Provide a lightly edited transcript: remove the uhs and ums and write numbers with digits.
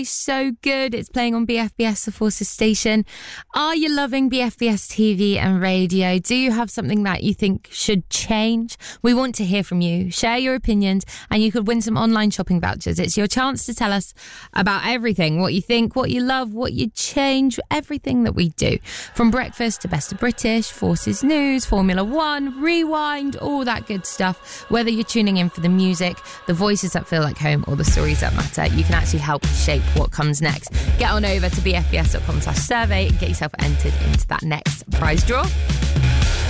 So good. It's playing on BFBS, the Forces station. Are you loving BFBS TV and radio? Do you have something that you think should change? We want to hear from you. Share your opinions and you could win some online shopping vouchers. It's your chance to tell us about everything, what you think, what you love, what you change, everything that we do. From breakfast to Best of British, Forces News, Formula One, Rewind, all that good stuff. Whether you're tuning in for the music, the voices that feel like home or the stories that matter, you can actually help shape what comes next. Get on over to bfbs.com/survey and get yourself entered into that next prize draw.